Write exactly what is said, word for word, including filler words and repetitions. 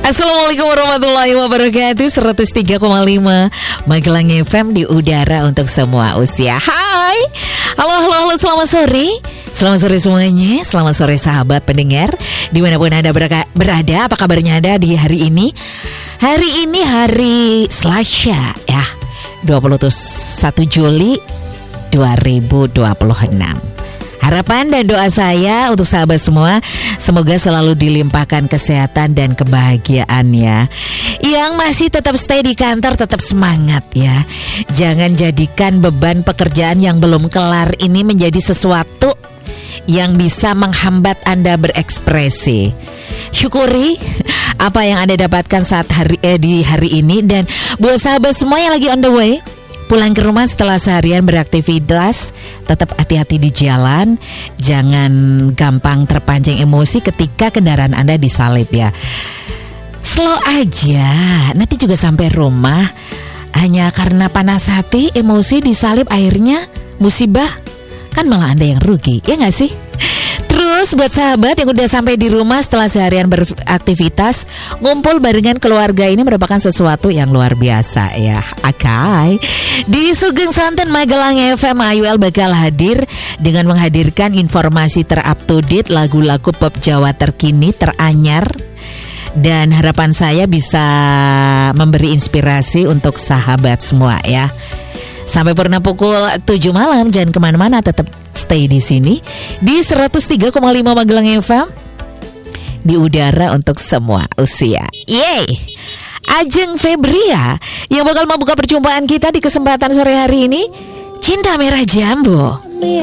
Assalamualaikum warahmatullahi wabarakatuh. seratus tiga koma lima Magelang F M di udara untuk semua usia. Hai. Halo, halo, halo, selamat sore. Selamat sore semuanya. Selamat sore sahabat pendengar dimanapun Anda berada. Apa kabarnya Anda di hari ini? Hari ini hari Selasa ya, dua puluh satu Juli dua ribu dua puluh enam. Harapan dan doa saya untuk sahabat semua, semoga selalu dilimpahkan kesehatan dan kebahagiaan ya. Yang masih tetap stay di kantor tetap semangat ya. Jangan jadikan beban pekerjaan yang belum kelar ini menjadi sesuatu yang bisa menghambat Anda berekspresi. Syukuri apa yang Anda dapatkan saat hari eh, di hari ini. Dan buat sahabat semua yang lagi on the way pulang ke rumah setelah seharian beraktivitas, tetap hati-hati di jalan. Jangan gampang terpancing emosi ketika kendaraan Anda disalip ya. Slow aja, nanti juga sampai rumah. Hanya karena panas hati, emosi disalip, akhirnya musibah. Kan malah Anda yang rugi, ya gak sih? Terus buat sahabat yang udah sampai di rumah setelah seharian beraktivitas, ngumpul barengan keluarga ini merupakan sesuatu yang luar biasa ya. Akai di Sugeng Santen Magelang F M, A Y U L bakal hadir dengan menghadirkan informasi ter-up to date, lagu-lagu pop Jawa terkini, teranyar. Dan harapan saya bisa memberi inspirasi untuk sahabat semua ya. Sampai purna pukul tujuh malam, jangan kemana-mana, tetap stay di sini di seratus tiga koma lima Magelang F M di udara untuk semua usia. Yeay. Ajeng Febria yang bakal membuka perjumpaan kita di kesempatan sore hari ini, Cinta Merah Jambu.